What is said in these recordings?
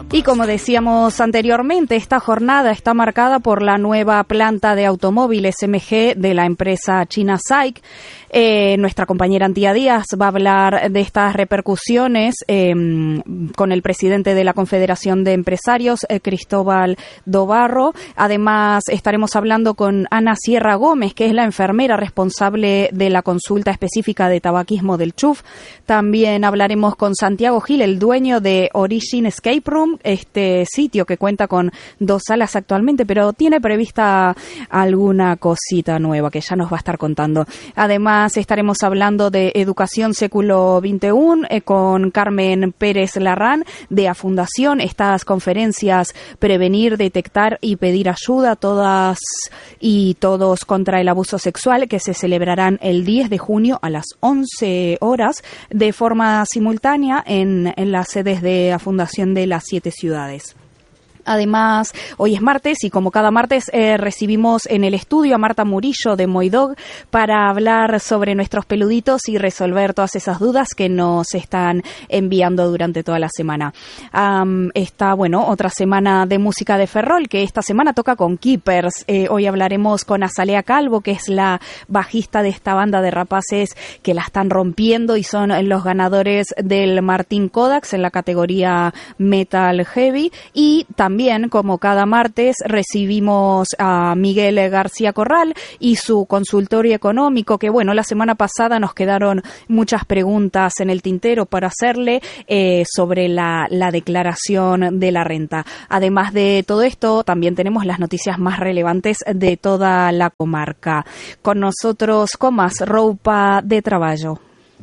Y como decíamos anteriormente, esta jornada está marcada por la nueva planta de automóviles MG de la empresa china SAIC. Nuestra compañera Antía Díaz va a hablar de estas repercusiones con el presidente de la Confederación de Empresarios, Cristóbal Dobarro. Además, estaremos hablando con Ana Sierra Gómez, que es la enfermera responsable de la consulta específica de tabaquismo del CHUV. También hablaremos con Santiago Gil, el dueño de Origin Escape Room, este sitio que cuenta con 2 salas actualmente, pero tiene prevista alguna cosita nueva que ya nos va a estar contando. Además, estaremos hablando de Educación Século XXI con Carmen Pérez Larrán de A Fundación. Estas conferencias Prevenir, Detectar y Pedir Ayuda, todas y todos contra el abuso sexual, que se celebrarán el 10 de junio a las 11 horas de forma simultánea en las sedes de A Fundación de las 7 ciudades. Además, hoy es martes y como cada martes recibimos en el estudio a Marta Murillo de Moidog para hablar sobre nuestros peluditos y resolver todas esas dudas que nos están enviando durante toda la semana. Está, otra semana de música de Ferrol, que esta semana toca con Keepers. Hoy hablaremos con Azalea Calvo, que es la bajista de esta banda de rapaces que la están rompiendo y son los ganadores del Martín Kodax en la categoría Metal Heavy. Y también, como cada martes, recibimos a Miguel García Corral y su consultorio económico, que la semana pasada nos quedaron muchas preguntas en el tintero para hacerle sobre la declaración de la renta. Además de todo esto, también tenemos las noticias más relevantes de toda la comarca. Con nosotros, Comas, Roupa de Traballo.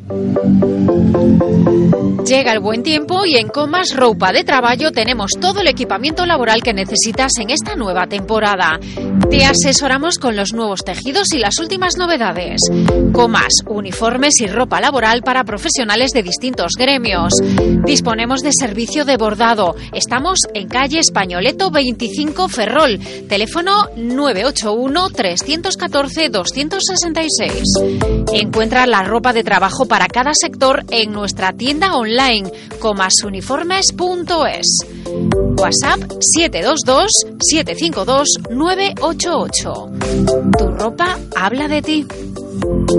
Llega el buen tiempo y en Comas Roupa de Traballo tenemos todo el equipamiento laboral que necesitas en esta nueva temporada. Te asesoramos con los nuevos tejidos y las últimas novedades. Comas, uniformes y ropa laboral para profesionales de distintos gremios. Disponemos de servicio de bordado. Estamos en calle Españoleto 25 Ferrol. Teléfono 981 314 266. Encuentra la ropa de trabajo para cada sector en nuestra tienda online comasuniformes.es. WhatsApp 722 752 988. Tu ropa habla de ti.